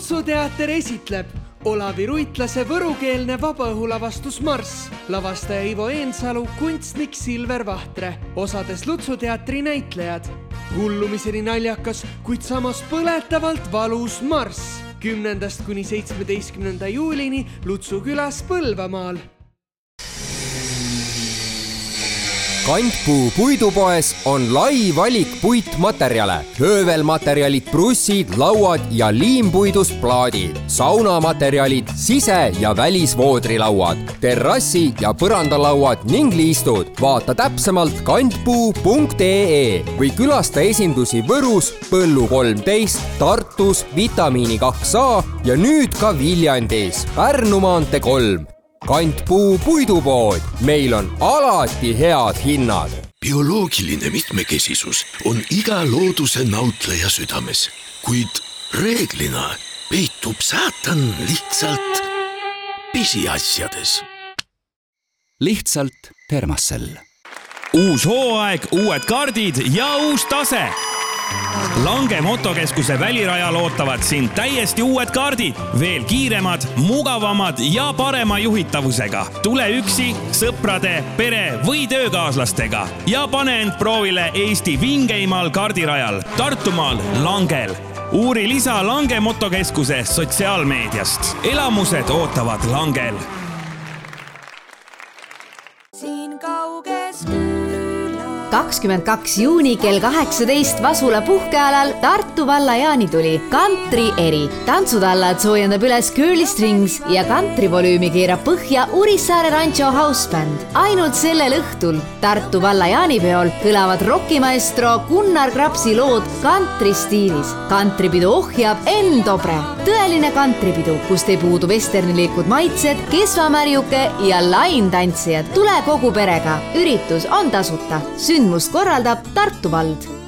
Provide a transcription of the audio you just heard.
Lutsuteater esitleb Olavi Ruitlase võrukeelne vabaõhulavastus Marss, lavastaja Ivo Eensalu, kunstnik Silver Vahtre, osades Lutsuteatri näitlejad. Hullumiseni naljakas, kuid samas põletavalt valus Marss 10. kuni 17. juulini Lutsu külas Põlvamaal. Kantpuu puidupoes on lai valik puitmaterjale, höövelmaterjalid, brussid, lauad ja liimpuidust plaadid, saunamaterjalid, sise- ja välisvoodrilauad, terrassi- ja põrandalauad ning liistud. Vaata täpsemalt kantpuu.ee või külasta esindusi Võrus, Põllu 13, Tartus, Vitamiini 2A ja nüüd ka Viljandis, Pärnu maantee 3. Kantpuu puidupood. Meil on alati head hinnad. Bioloogiline mitmekesisus on iga looduse nautleja südames, kuid reeglina peitub saatan lihtsalt pisiasjades. Lihtsalt Termassel. Uus hooaeg, uued kaardid ja uus tase. Lange motokeskuse välirajal ootavad sind täiesti uued kaardid, veel kiiremad, mugavamad ja parema juhitavusega. Tule üksi, sõprade, pere või töökaaslastega ja pane end proovile Eesti vingeimal kaardirajal Tartumaal Langel. Uuri lisa Lange motokeskuse sotsiaalmeediast. Elamused ootavad Langel. Siin kauges 22. juuni kell 18 Vasula puhkealal Tartu valla jaanituli Kantri eri. Tantsutallad soojendab üles Curly Strings ja kantrivolüümi keerab põhja Urissaare Rancho Houseband. Ainult sellel õhtul Tartu valla jaanipeol kõlavad rokimaestro Gunnar Krapsi lood kantri stiilis. Kantripidu ohjab Enn Dobre. Tõeline kantripidu, kust ei puudu westernilikud maitsed, kesvamärjuke ja laintantsijad. Tule kogu perega. Üritus on tasuta. Sündmust korraldab Tartu vald.